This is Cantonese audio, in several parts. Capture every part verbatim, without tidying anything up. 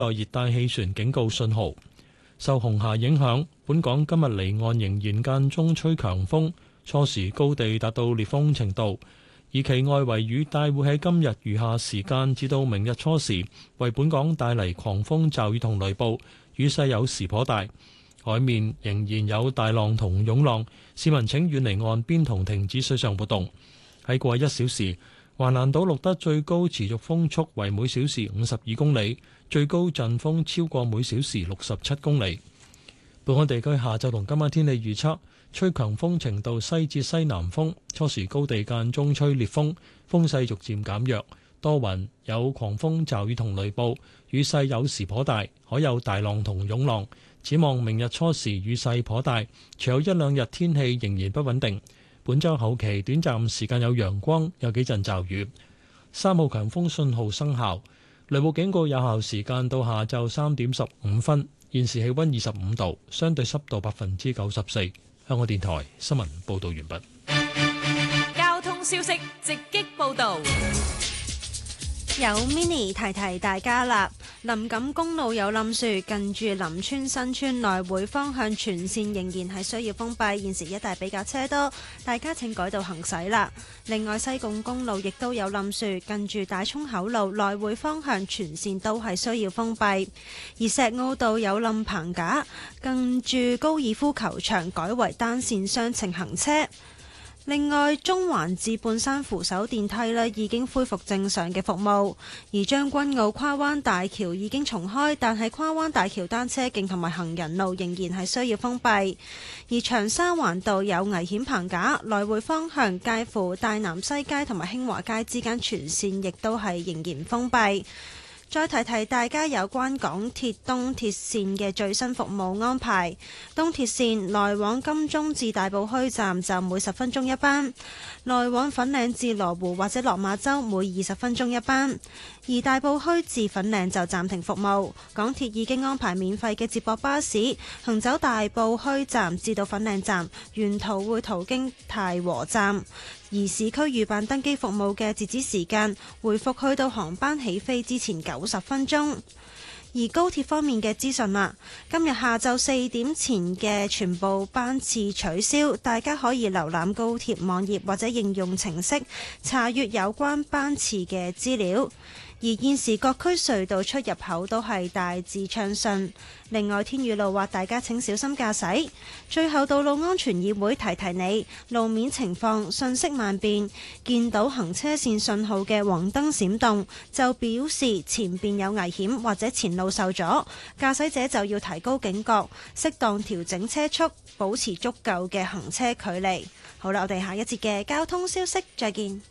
熱帶氣旋警告信號。受紅霞影響，本港今日離岸仍然間中吹強風，初時高地達到烈風程度。而其外圍雨帶會喺今日餘下時間至到明日初時，為本港帶嚟狂風驟雨同雷暴，雨勢有時頗大。海面仍然有大浪同湧浪，市民請遠離岸邊同停止水上活動。喺過去一小時，橫瀾島錄得最高持續風速為每小時五十二公里，最高陣風超過每小時六十七公里。本港地區下晝同今晚天氣預測，吹強風程度西至西南風，初時高地間中吹烈風，風勢逐漸減弱，多雲，有狂風驟雨同雷暴，雨勢有時頗大，海有大浪同湧浪。展望明日初時雨勢頗大，隨後一兩日天氣仍然不穩定。本週後期短暫時間有陽光，有幾陣驟雨。三號強風信號生效，雷暴警告有效時間到下晝三點十五分。現時氣溫二十五度，相對濕度百分之九十四。香港電台新聞報道完畢。 交通消息直擊報道。 有 mini 提提大家啦，林錦公路有冧樹，近住林村新村來回方向全線仍然係需要封閉，現時一帶比較車多，大家請改道行駛啦。另外西貢公路亦都有冧樹，近住大涌口路來回方向全線都係需要封閉。而石澳道有冧棚架，近住高爾夫球場改為單線雙程行車。另外，中環至半山扶手電梯咧已經恢復正常嘅服務，而將軍澳跨灣大橋已經重開，但係跨灣大橋單車徑同埋行人路仍然係需要封閉。而長沙灣道有危險棚架，來回方向介乎大南西街同埋興華街之間全線亦都係仍然封閉。再提提大家有關港鐵東鐵線嘅最新服務安排。東鐵線來往金鐘至大埔墟站就每十分鐘一班，來往粉嶺至羅湖或者落馬洲每二十分鐘一班。而大埔墟至粉嶺就暫停服務。港鐵已經安排免費嘅接駁巴士行走大埔墟站至到粉嶺站，沿途會途經太和站。而市區預辦登機服務嘅截止時間回復去到航班起飛之前九十分鐘。而高鐵方面嘅資訊啦，今日下晝四點前嘅全部班次取消，大家可以瀏覽高鐵網頁或者應用程式查閱有關班次嘅資料。而現時各區隧道出入口都係大致暢順。另外，天雨路滑，大家請小心駕駛。最後，道路安全議會提提你，路面情況瞬息萬變，見到行車線信號嘅黃燈閃動，就表示前邊有危險或者前路受阻，駕駛者就要提高警覺，適當調整車速，保持足夠嘅行車距離。好啦，我哋下一節嘅交通消息再見。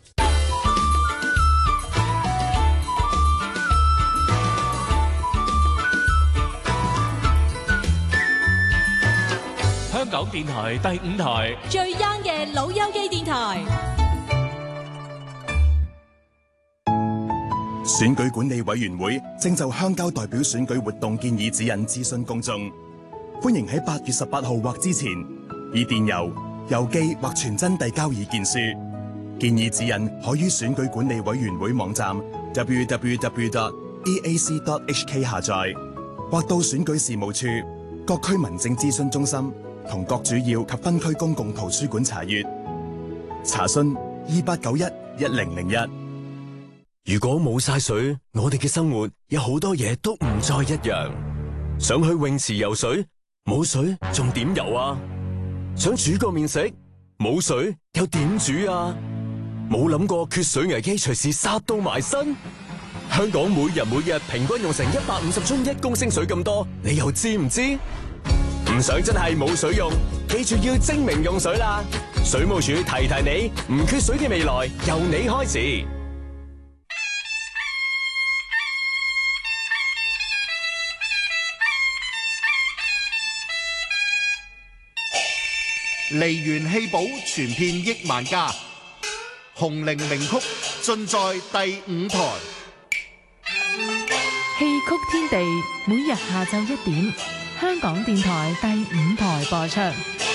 香港電台第五台最 young 嘅老友記電台。 選舉管理委員會正就鄉郊代表選舉活動建議指引諮詢公眾，歡迎喺八月十八號或之前以電郵、郵寄或傳真遞交意見書。建議指引可於選舉管理委員會網站 double-u double-u double-u dot e a c dot h k 下載，或到選舉事務處、各區民政諮詢中心同各主要及分區公共圖書館查閱。查詢二八九一一零零一。 如果冇晒水，我哋嘅生活有好多嘢都唔再一樣。想去泳池游水，冇水仲點游啊？想煮個麵食，冇水又點煮啊？冇諗過缺水危機隨時殺到埋身。香港每日每日平均用成一百五十樽一公升水咁多，你又知唔知？唔想真係冇水用，記住要精明用水啦！水務署提提你，唔缺水嘅未來由你開始。 梨園戲寶傳遍億萬家，紅伶名曲盡在第五台。 戲曲天地每日下晝一點，香港電台第五台播出。